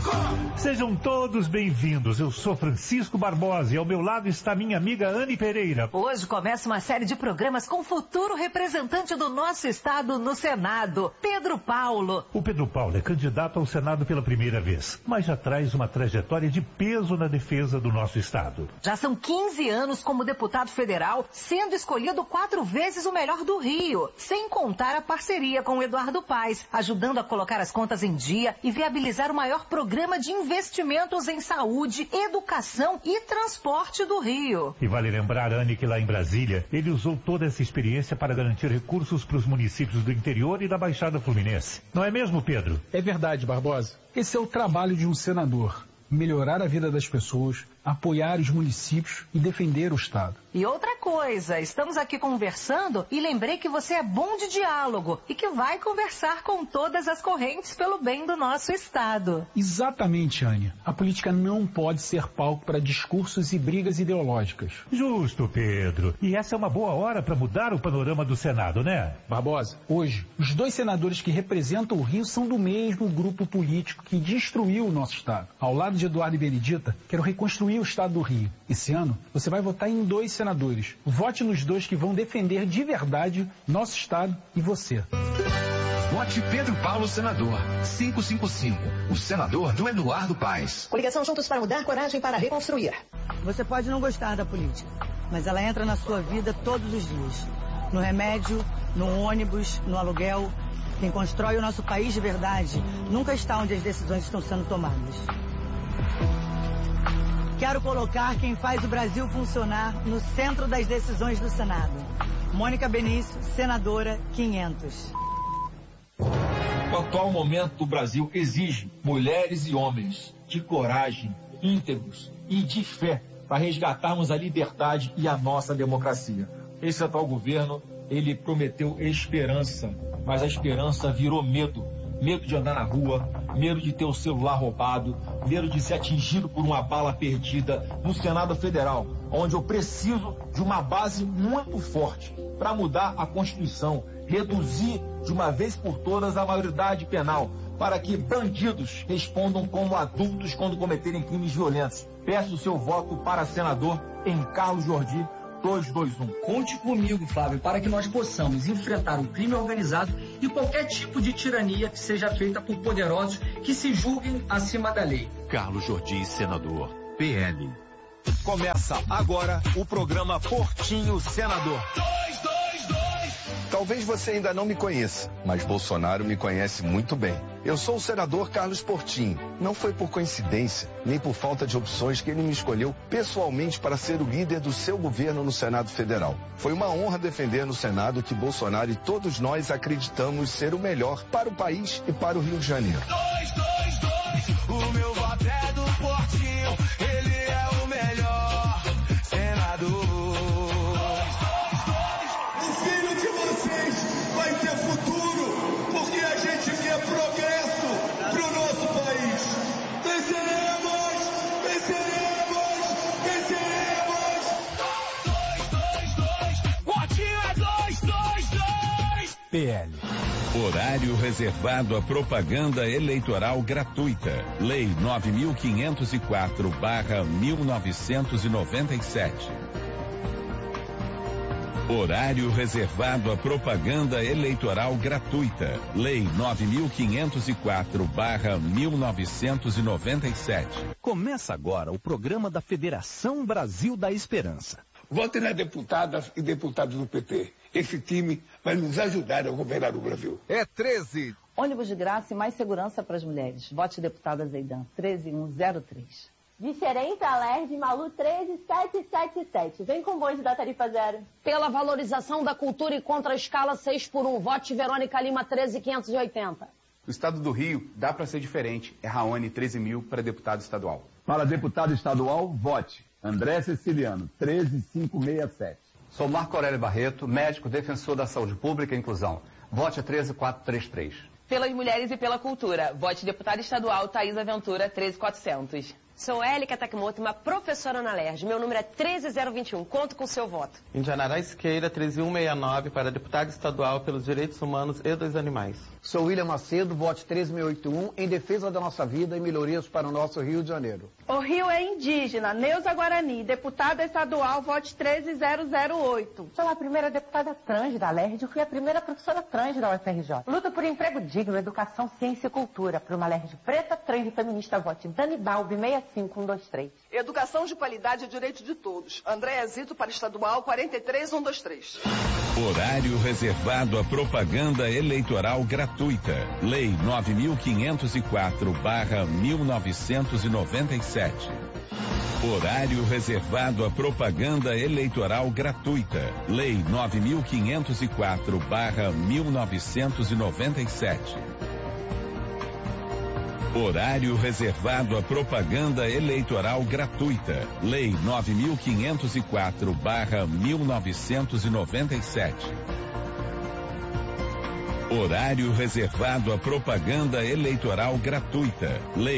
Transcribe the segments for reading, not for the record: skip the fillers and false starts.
Sejam todos bem-vindos. Eu sou Francisco Barbosa e ao meu lado está minha amiga Anne Pereira. Hoje começa uma série de programas com o futuro representante do nosso estado no Senado, Pedro Paulo. O Pedro Paulo é candidato ao Senado pela primeira vez, mas já traz uma trajetória de peso na defesa do nosso estado. Já são 15 anos como deputado federal, sendo escolhido 4 vezes o melhor do Rio, sem contar a parceria com o Eduardo Paes, ajudando a colocar as contas em dia e viabilizar o maior programa de investimentos em saúde, educação e transporte do Rio. E vale lembrar, Anne, que lá em Brasília, ele usou toda essa experiência para garantir recursos para os municípios do interior e da Baixada Fluminense. Não é mesmo, Pedro? É verdade, Barbosa. Esse é o trabalho de um senador. Melhorar a vida das pessoas, apoiar os municípios e defender o Estado. E outra coisa, estamos aqui conversando e lembrei que você é bom de diálogo e que vai conversar com todas as correntes pelo bem do nosso Estado. Exatamente, Ania. A política não pode ser palco para discursos e brigas ideológicas. Justo, Pedro. E essa é uma boa hora para mudar o panorama do Senado, né? Barbosa, hoje, os 2 senadores que representam o Rio são do mesmo grupo político que destruiu o nosso Estado. Ao lado de Eduardo e Benedita, quero reconstruir o Estado do Rio. Esse ano, você vai votar em 2 senadores. Vote nos 2 que vão defender de verdade nosso Estado e você. Vote Pedro Paulo, senador. 555, o senador do Eduardo Paes. Coligação Juntos para Mudar, coragem para reconstruir. Você pode não gostar da política, mas ela entra na sua vida todos os dias. No remédio, no ônibus, no aluguel. Quem constrói o nosso país de verdade nunca está onde as decisões estão sendo tomadas. Quero colocar quem faz o Brasil funcionar no centro das decisões do Senado. Mônica Benício, senadora 500. O atual momento do Brasil exige mulheres e homens de coragem, íntegros e de fé para resgatarmos a liberdade e a nossa democracia. Esse atual governo, ele prometeu esperança, mas a esperança virou medo. Medo de andar na rua, medo de ter o celular roubado, medo de ser atingido por uma bala perdida no Senado Federal, onde eu preciso de uma base muito forte para mudar a Constituição, reduzir de uma vez por todas a maioridade penal, para que bandidos respondam como adultos quando cometerem crimes violentos. Peço o seu voto para senador em Carlos Jordi, 221. Conte comigo, Flávio, para que nós possamos enfrentar o crime organizado e qualquer tipo de tirania que seja feita por poderosos que se julguem acima da lei. Carlos Jordi, senador, PL. Começa agora o programa Portinho Senador. Talvez você ainda não me conheça, mas Bolsonaro me conhece muito bem. Eu sou o senador Carlos Portinho. Não foi por coincidência, nem por falta de opções que ele me escolheu pessoalmente para ser o líder do seu governo no Senado Federal. Foi uma honra defender no Senado que Bolsonaro e todos nós acreditamos ser o melhor para o país e para o Rio de Janeiro. 222, o meu voto é do Portinho, ele é o melhor senador. Vai ter futuro, porque a gente quer progresso pro nosso país. Venceremos, venceremos, venceremos. 222, Portinho é 222. PL. Horário reservado à propaganda eleitoral gratuita. Lei 9.504/1997. Horário reservado à propaganda eleitoral gratuita. Lei 9.504/1997. Começa agora o programa da Federação Brasil da Esperança. Votem nas deputadas e deputados do PT. Esse time vai nos ajudar a governar o Brasil. É 13. Ônibus de graça e mais segurança para as mulheres. Vote deputada Zeidan, 13103. Diferença Alerj, Malu 13777. Vem com o bonde da tarifa zero. Pela valorização da cultura e contra a escala 6x1. Vote Verônica Lima 13580. O estado do Rio dá para ser diferente. É Raoni 13.000 para deputado estadual. Para deputado estadual, vote André Ceciliano 13567. Sou Marco Aurélio Barreto, médico defensor da saúde pública e inclusão. Vote a 13433. Pelas mulheres e pela cultura. Vote deputada estadual Thaís Aventura 13400. Sou Élica Takimoto, uma professora na LERJ. Meu número é 13021. Conto com o seu voto. Indianará Esqueira, 13169, para deputado estadual pelos direitos humanos e dos animais. Sou William Macedo, vote 13081, em defesa da nossa vida e melhorias para o nosso Rio de Janeiro. O Rio é indígena, Neuza Guarani, deputada estadual, vote 13008. Sou a primeira deputada trans da LERJ, fui a primeira professora trans da UFRJ. Luta por emprego digno, educação, ciência e cultura. Para uma LERJ preta, trans e feminista, vote Dani Balbi, 65123. Educação de qualidade é direito de todos. Andréa Zito para estadual, 43123. Horário reservado à propaganda eleitoral gratuita. Lei 9.504/1997. Horário reservado à propaganda eleitoral gratuita. Lei 9.504/1997. Horário reservado à propaganda eleitoral gratuita. Lei 9.504/1997. Horário reservado à propaganda eleitoral gratuita. Lei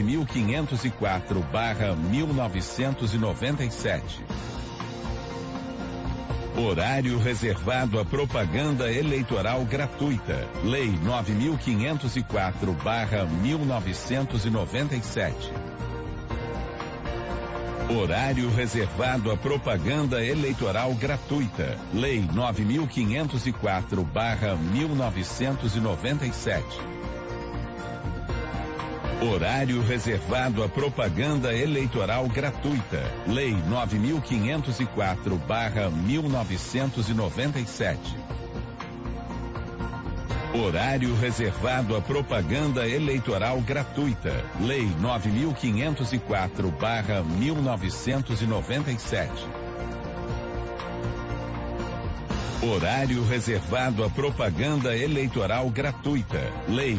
9.504/1997. Horário reservado à propaganda eleitoral gratuita. Lei 9.504/1997. Horário reservado à propaganda eleitoral gratuita. Lei 9.504/1997. Horário reservado à propaganda eleitoral gratuita. Lei 9.504/1997. Horário reservado à propaganda eleitoral gratuita. Lei 9.504/1997. Horário reservado à propaganda eleitoral gratuita. Lei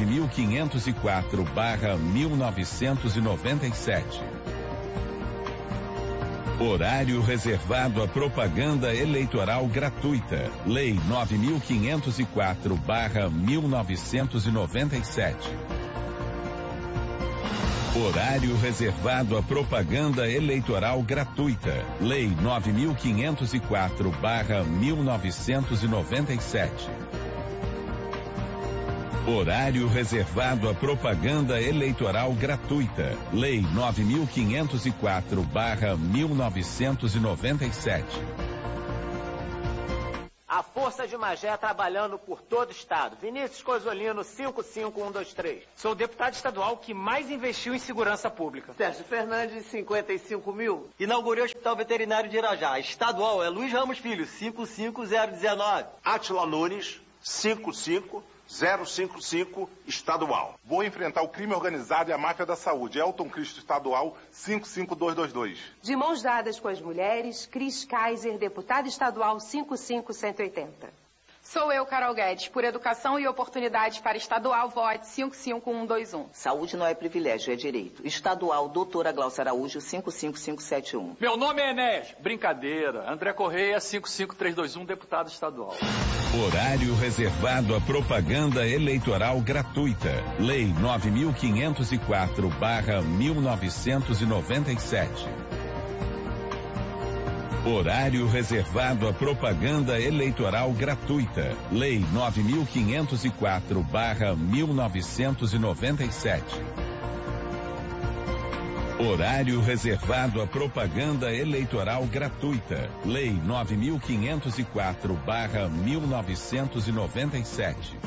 9.504/1997. Horário reservado à propaganda eleitoral gratuita. Lei 9.504/1997. Horário reservado à propaganda eleitoral gratuita. Lei 9.504/1997. Horário reservado à propaganda eleitoral gratuita. Lei 9.504/1997. A Força de Magé trabalhando por todo o estado. Vinícius Cosolino, 55123. Sou o deputado estadual que mais investiu em segurança pública. Sérgio Fernandes, 55 mil. Inaugurei o Hospital Veterinário de Irajá. Estadual é Luiz Ramos Filho, 55019. Átila Nunes, 55055, estadual. Vou enfrentar o crime organizado e a máfia da saúde. Elton Cristo, estadual, 55222. De mãos dadas com as mulheres, Cris Kaiser, deputada estadual, 55180. Sou eu, Carol Guedes, por educação e oportunidades para estadual, vote 55121. Saúde não é privilégio, é direito. Estadual, doutora Glaucia Araújo, 55571. Meu nome é Enéas. Brincadeira. André Correia, 55321, deputado estadual. Horário reservado à propaganda eleitoral gratuita. Lei 9.504/1997. Horário reservado à propaganda eleitoral gratuita. Lei 9.504/1997. Horário reservado à propaganda eleitoral gratuita. Lei 9.504/1997.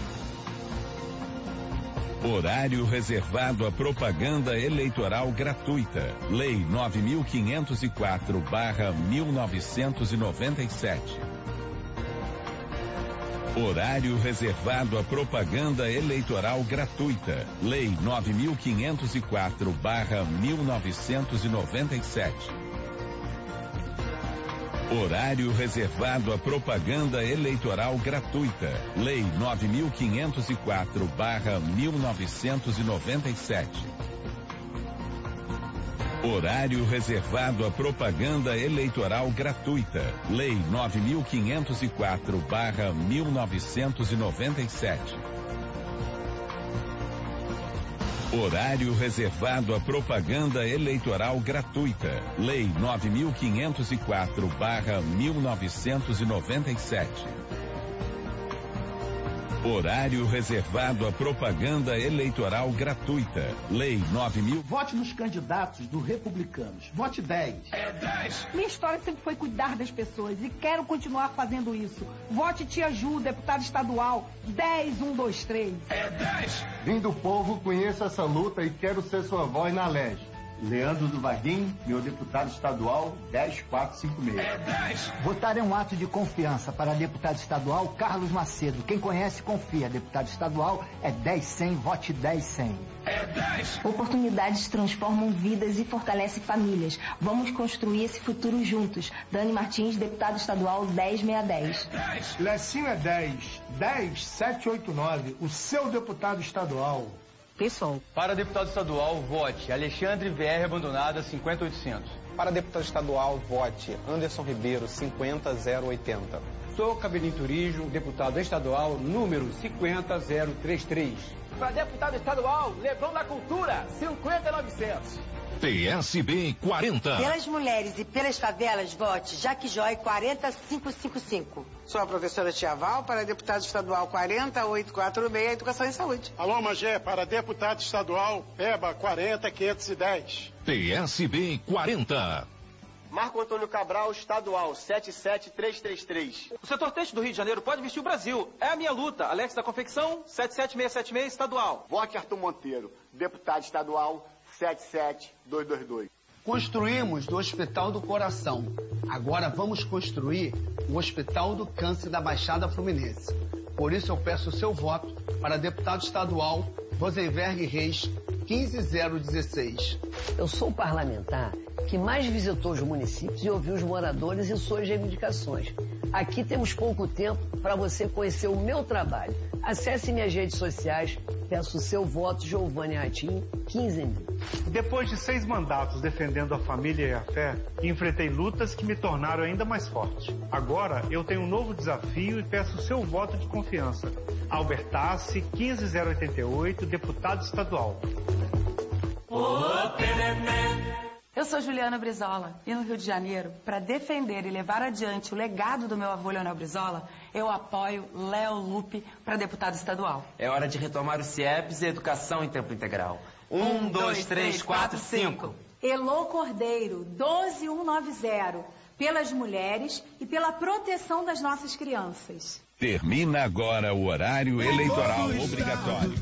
Horário reservado à propaganda eleitoral gratuita. Lei 9.504/1997. Horário reservado à propaganda eleitoral gratuita. Lei 9.504/1997. Horário reservado à propaganda eleitoral gratuita. Lei 9.504/1997. Horário reservado à propaganda eleitoral gratuita. Lei 9.504/1997. Horário reservado à propaganda eleitoral gratuita. Lei 9.504/1997. Horário reservado à propaganda eleitoral gratuita. Lei 9.000. Vote nos candidatos do Republicanos. Vote 10. É 10. Minha história sempre foi cuidar das pessoas e quero continuar fazendo isso. Vote Tia Ju, deputada estadual. 10123. É 10. Vim do povo, conheço essa luta e quero ser sua voz na LEG. Leandro do Vaguinho, meu deputado estadual, 10456. É 10. Votar é um ato de confiança para deputado estadual Carlos Macedo. Quem conhece, confia. Deputado estadual é 10100, vote 10100. É 10. Oportunidades transformam vidas e fortalecem famílias. Vamos construir esse futuro juntos. Dani Martins, deputado estadual 10610. É 10. Lecinho é 10. 10789, o seu deputado estadual. Pessoal. Para deputado estadual, vote Alexandre VR Abandonada, 50800. Para deputado estadual, vote Anderson Ribeiro, 50080. Sou Cabelinho Turismo, deputado estadual, número 50033. Para deputado estadual, Leblon da Cultura, 50900. PSB 40. Pelas mulheres e pelas favelas, vote Jaque Joy 40555. Sou a professora Tia Val, para deputado estadual 40846, Educação e Saúde. Alô, Magé, para deputado estadual, PEBA 40510. PSB 40. Marco Antônio Cabral, estadual, 77333. O setor têxtil do Rio de Janeiro pode vestir o Brasil. É a minha luta. Alex da Confecção, 77676, estadual. Vote Arthur Monteiro, deputado estadual, 77222. Construímos do Hospital do Coração. Agora vamos construir o Hospital do Câncer da Baixada Fluminense. Por isso eu peço o seu voto para deputado estadual Rosenberg Reis, 15016. Eu sou o parlamentar que mais visitou os municípios e ouviu os moradores e suas reivindicações. Aqui temos pouco tempo para você conhecer o meu trabalho. Acesse minhas redes sociais, peço o seu voto, Giovanni Ratinho, 15.000. Depois de 6 mandatos defendendo a família e a fé, enfrentei lutas que me tornaram ainda mais forte. Agora eu tenho um novo desafio e peço o seu voto de confiança. Albertassi, 15088, deputado estadual. Eu sou Juliana Brizola e no Rio de Janeiro, para defender e levar adiante o legado do meu avô Leonel Brizola, eu apoio Léo Lupe para deputado estadual. É hora de retomar o CIEPS e educação em tempo integral. 1, 2, 3, 4, 5. Elô Cordeiro, 12190, pelas mulheres e pela proteção das nossas crianças. Termina agora o horário eleitoral obrigatório.